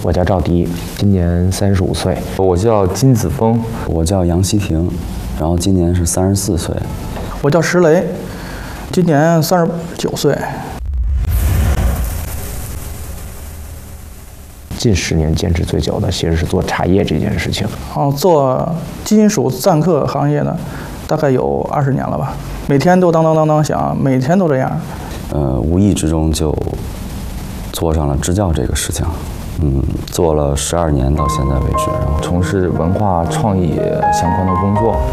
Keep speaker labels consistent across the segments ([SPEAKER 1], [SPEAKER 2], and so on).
[SPEAKER 1] 我叫赵迪，今年35岁。
[SPEAKER 2] 我叫金子峰，
[SPEAKER 3] 我叫杨希婷，然后今年是34岁。
[SPEAKER 4] 我叫石雷，今年39岁。
[SPEAKER 1] 近10年坚持最久的其实是做茶叶这件事情。
[SPEAKER 4] 做金属赞刻行业的，大概有20年了吧，每天都当当当当响，每天都这样。
[SPEAKER 3] 无意之中就做上了支教这个事情。做了12年到现在为止，然后
[SPEAKER 2] 从事文化创意相关的工作。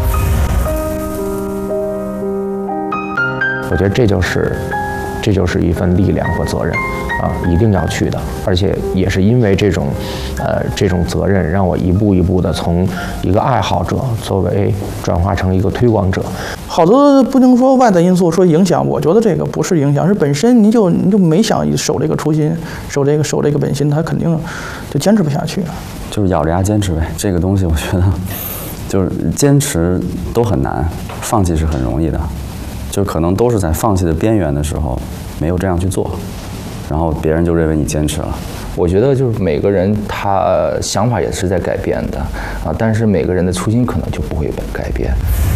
[SPEAKER 1] 我觉得这就是一份力量和责任啊，一定要去的。而且也是因为这种责任，让我一步一步的从一个爱好者作为转化成一个推广者。
[SPEAKER 4] 好多不能说外在因素说影响，我觉得这个不是影响，是本身你就没想守这个初心，守这个本心，他肯定就坚持不下去。
[SPEAKER 3] 就是咬着牙坚持呗。这个东西我觉得就是坚持都很难，放弃是很容易的。就可能都是在放弃的边缘的时候没有这样去做，然后别人就认为你坚持了。
[SPEAKER 2] 我觉得就是每个人他想法也是在改变的啊，但是每个人的初心可能就不会改变。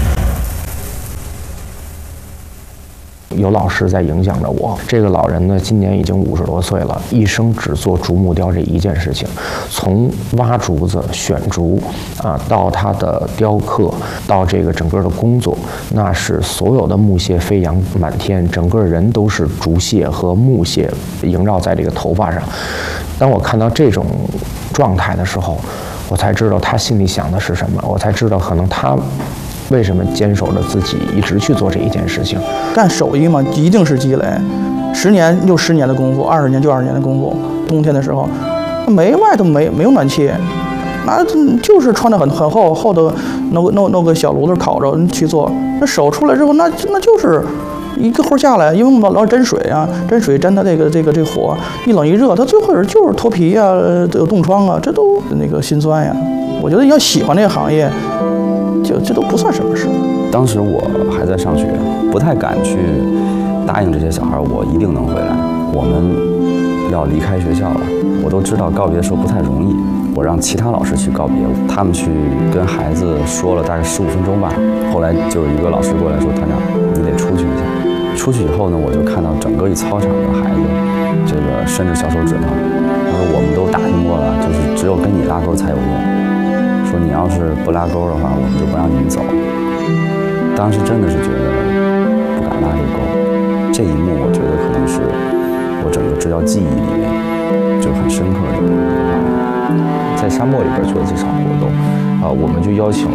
[SPEAKER 1] 有老师在影响着我。这个老人呢，今年已经50多岁了，一生只做竹木雕这一件事情，从挖竹子、选竹到他的雕刻，到这个整个的工作，那是所有的木屑飞扬满天，整个人都是竹屑和木屑萦绕在这个头发上。当我看到这种状态的时候，我才知道他心里想的是什么，我才知道可能他为什么坚守着自己一直去做这一件事情。
[SPEAKER 4] 干手艺嘛，一定是积累，10年就10年的功夫，20年就20年的功夫。冬天的时候，外头没有暖气，那就是穿得很厚的，弄个小炉子烤着去做。那手出来之后，那就是一个活下来，因为我们老沾水啊，沾它这个火，一冷一热，它最后就是脱皮啊，有冻疮啊，这都那个心酸呀。我觉得要喜欢这个行业，这都不算什么事。
[SPEAKER 3] 当时我还在上学，不太敢去答应这些小孩我一定能回来。我们要离开学校了，我都知道告别的时候不太容易。我让其他老师去告别，他们去跟孩子说了大概15分钟吧。后来就有一个老师过来说：“团长，你得出去一下。”出去以后呢，我就看到整个一操场的孩子，这个伸着小手指头，他说我们都打听过了，就是只有跟你拉钩才有用。说你要是不拉钩的话，我们就不让你们走。当时真的是觉得不敢拉这钩，这一幕我觉得可能是我整个支教记忆里面就很深刻的一个地方。
[SPEAKER 2] 在沙漠里边做这场活动我们就邀请